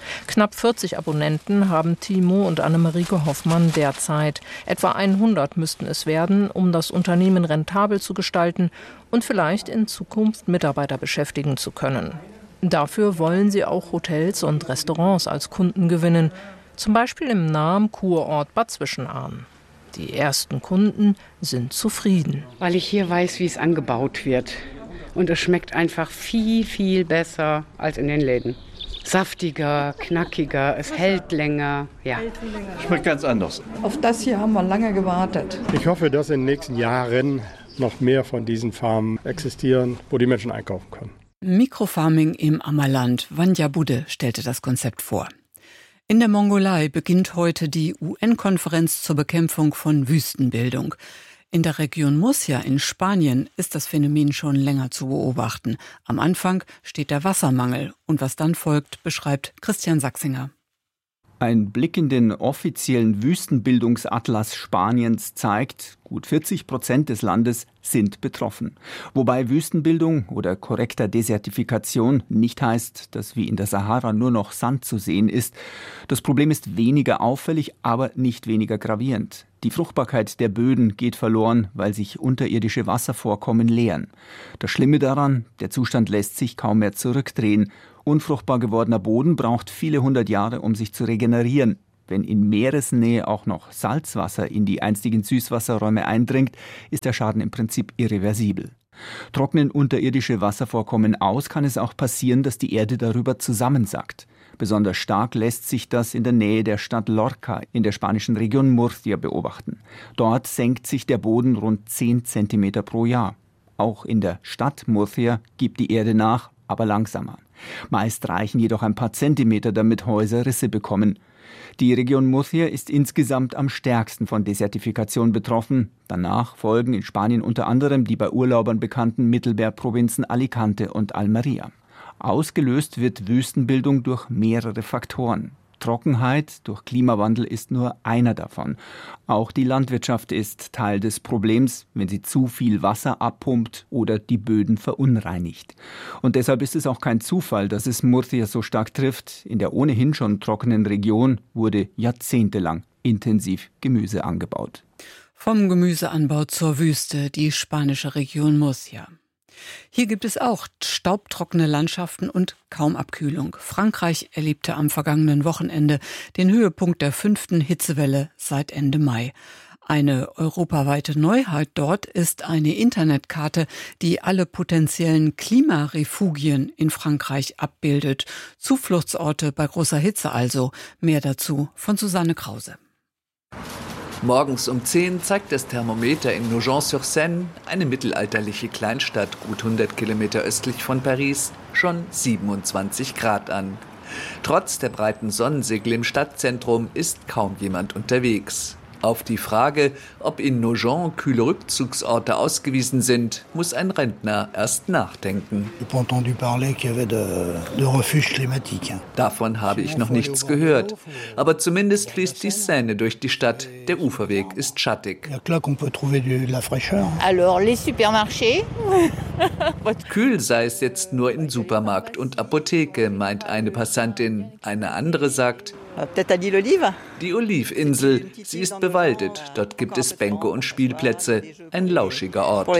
Knapp 40 Abonnenten haben Timo und Annemarike Hoffmann derzeit. Etwa 100 müssten es werden, um das Unternehmen rentabel zu gestalten und vielleicht in Zukunft Mitarbeiter beschäftigen zu können. Dafür wollen sie auch Hotels und Restaurants als Kunden gewinnen, zum Beispiel im nahen Kurort Bad Zwischenahn. Die ersten Kunden sind zufrieden. Weil ich hier weiß, wie es angebaut wird. Und es schmeckt einfach viel, viel besser als in den Läden. Saftiger, knackiger, es hält länger. Ja. Schmeckt ganz anders. Auf das hier haben wir lange gewartet. Ich hoffe, dass in den nächsten Jahren noch mehr von diesen Farmen existieren, wo die Menschen einkaufen können. Mikrofarming im Ammerland. Vanja Budde stellte das Konzept vor. In der Mongolei beginnt heute die UN-Konferenz zur Bekämpfung von Wüstenbildung. In der Region Murcia in Spanien ist das Phänomen schon länger zu beobachten. Am Anfang steht der Wassermangel und was dann folgt, beschreibt Christian Sachsinger. Ein Blick in den offiziellen Wüstenbildungsatlas Spaniens zeigt, gut 40% des Landes sind betroffen. Wobei Wüstenbildung oder korrekter Desertifikation nicht heißt, dass wie in der Sahara nur noch Sand zu sehen ist. Das Problem ist weniger auffällig, aber nicht weniger gravierend. Die Fruchtbarkeit der Böden geht verloren, weil sich unterirdische Wasservorkommen leeren. Das Schlimme daran, der Zustand lässt sich kaum mehr zurückdrehen. Unfruchtbar gewordener Boden braucht viele hundert Jahre, um sich zu regenerieren. Wenn in Meeresnähe auch noch Salzwasser in die einstigen Süßwasserräume eindringt, ist der Schaden im Prinzip irreversibel. Trocknen unterirdische Wasservorkommen aus, kann es auch passieren, dass die Erde darüber zusammensackt. Besonders stark lässt sich das in der Nähe der Stadt Lorca in der spanischen Region Murcia beobachten. Dort senkt sich der Boden rund 10 Zentimeter pro Jahr. Auch in der Stadt Murcia gibt die Erde nach, aber langsamer. Meist reichen jedoch ein paar Zentimeter, damit Häuser Risse bekommen. Die Region Murcia ist insgesamt am stärksten von Desertifikation betroffen. Danach folgen in Spanien unter anderem die bei Urlaubern bekannten Mittelmeerprovinzen Alicante und Almería. Ausgelöst wird Wüstenbildung durch mehrere Faktoren. Trockenheit durch Klimawandel ist nur einer davon. Auch die Landwirtschaft ist Teil des Problems, wenn sie zu viel Wasser abpumpt oder die Böden verunreinigt. Und deshalb ist es auch kein Zufall, dass es Murcia so stark trifft. In der ohnehin schon trockenen Region wurde jahrzehntelang intensiv Gemüse angebaut. Vom Gemüseanbau zur Wüste, die spanische Region Murcia. Hier gibt es auch staubtrockene Landschaften und kaum Abkühlung. Frankreich erlebte am vergangenen Wochenende den Höhepunkt der 5. Hitzewelle seit Ende Mai. Eine europaweite Neuheit dort ist eine Internetkarte, die alle potenziellen Klimarefugien in Frankreich abbildet. Zufluchtsorte bei großer Hitze also. Mehr dazu von Susanne Krause. Morgens um 10 zeigt das Thermometer in Nogent-sur-Seine, eine mittelalterliche Kleinstadt gut 100 Kilometer östlich von Paris, schon 27 Grad an. Trotz der breiten Sonnensegel im Stadtzentrum ist kaum jemand unterwegs. Auf die Frage, ob in Nogent kühle Rückzugsorte ausgewiesen sind, muss ein Rentner erst nachdenken. Davon habe ich noch nichts gehört. Aber zumindest fließt die Seine durch die Stadt. Der Uferweg ist schattig. Kühl sei es jetzt nur in Supermarkt und Apotheke, meint eine Passantin. Eine andere sagt, die Olivinsel, sie ist bewaldet. Dort gibt es Bänke und Spielplätze. Ein lauschiger Ort.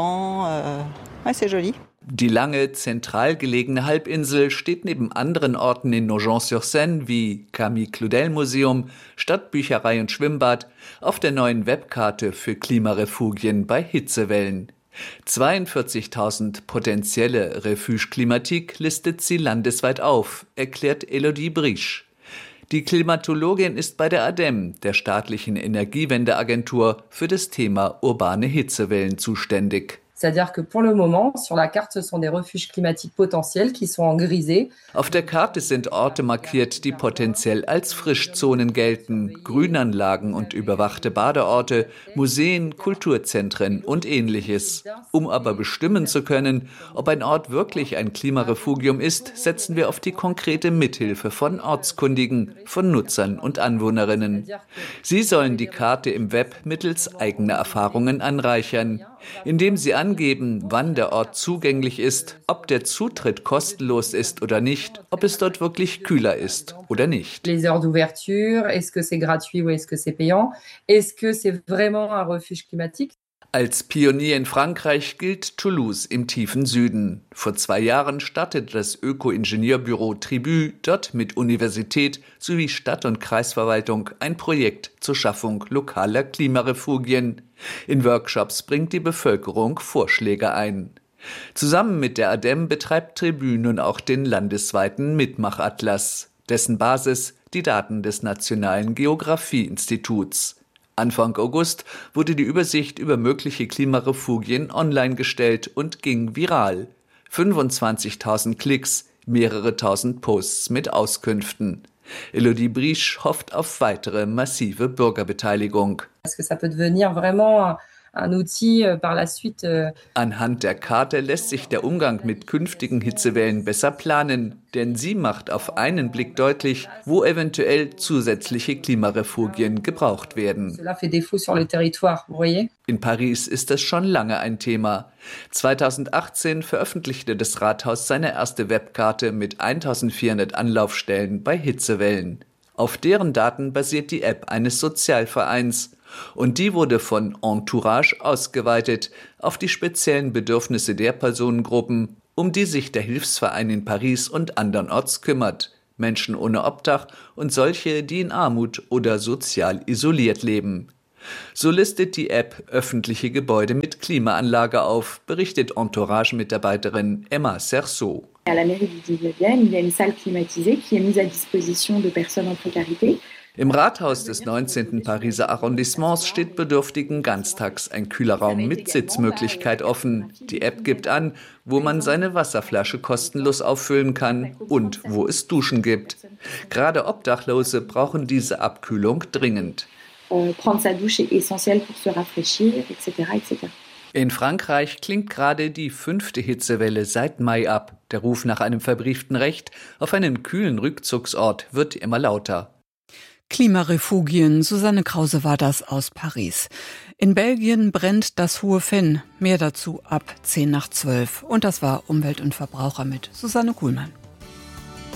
Die lange, zentral gelegene Halbinsel steht neben anderen Orten in Nogent-sur-Seine wie Camille Claudel Museum, Stadtbücherei und Schwimmbad auf der neuen Webkarte für Klimarefugien bei Hitzewellen. 42.000 potenzielle Refuge Climatique listet sie landesweit auf, erklärt Elodie Briche. Die Klimatologin ist bei der ADEME, der staatlichen Energiewendeagentur, für das Thema urbane Hitzewellen zuständig. C'est-à-dire que pour le moment, sur la carte, ce sont des refuges climatiques potentiels qui sont en grisé. Auf der Karte sind Orte markiert, die potenziell als Frischzonen gelten. Grünanlagen und überwachte Badeorte, Museen, Kulturzentren und Ähnliches. Um aber bestimmen zu können, ob ein Ort wirklich ein Klimarefugium ist, setzen wir auf die konkrete Mithilfe von Ortskundigen, von Nutzern und Anwohnerinnen. Sie sollen die Karte im Web mittels eigener Erfahrungen anreichern. indem sie angeben, wann der Ort zugänglich ist, ob der Zutritt kostenlos ist oder nicht, ob es dort wirklich kühler ist oder nicht. Les heures d'ouverture, est-ce que c'est gratuit ou est-ce que c'est payant? Est-ce que c'est vraiment un refuge climatique? Als Pionier in Frankreich gilt Toulouse im tiefen Süden. Vor 2 Jahren startete das Öko-Ingenieurbüro Tribu dort mit Universität sowie Stadt- und Kreisverwaltung ein Projekt zur Schaffung lokaler Klimarefugien. In Workshops bringt die Bevölkerung Vorschläge ein. Zusammen mit der ADEM betreibt Tribu nun auch den landesweiten Mitmachatlas. Dessen Basis die Daten des Nationalen Geografieinstituts. Anfang August wurde die Übersicht über mögliche Klimarefugien online gestellt und ging viral. 25.000 Klicks, mehrere tausend Posts mit Auskünften. Elodie Briesch hofft auf weitere massive Bürgerbeteiligung. Anhand der Karte lässt sich der Umgang mit künftigen Hitzewellen besser planen, denn sie macht auf einen Blick deutlich, wo eventuell zusätzliche Klimarefugien gebraucht werden. In Paris ist das schon lange ein Thema. 2018 veröffentlichte das Rathaus seine erste Webkarte mit 1400 Anlaufstellen bei Hitzewellen. Auf deren Daten basiert die App eines Sozialvereins. Und die wurde von Entourage ausgeweitet auf die speziellen Bedürfnisse der Personengruppen, um die sich der Hilfsverein in Paris und andernorts kümmert. Menschen ohne Obdach und solche, die in Armut oder sozial isoliert leben. So listet die App öffentliche Gebäude mit Klimaanlage auf, berichtet Entourage-Mitarbeiterin Emma Cerceau. À la mairie du 19e, il y a une salle climatisée qui est mise à disposition de personnes en précarité. Im Rathaus des 19. Pariser Arrondissements steht Bedürftigen ganztags ein kühler Raum mit Sitzmöglichkeit offen. Die App gibt an, wo man seine Wasserflasche kostenlos auffüllen kann und wo es Duschen gibt. Gerade Obdachlose brauchen diese Abkühlung dringend. Prendre sa douche est essentiel pour se rafraîchir, etc., etc. In Frankreich klingt gerade die 5. Hitzewelle seit Mai ab. Der Ruf nach einem verbrieften Recht auf einen kühlen Rückzugsort wird immer lauter. Klimarefugien, Susanne Krause war das aus Paris. In Belgien brennt das Hohe Venn. Mehr dazu ab 10 nach 12. Und das war Umwelt und Verbraucher mit Susanne Kuhlmann.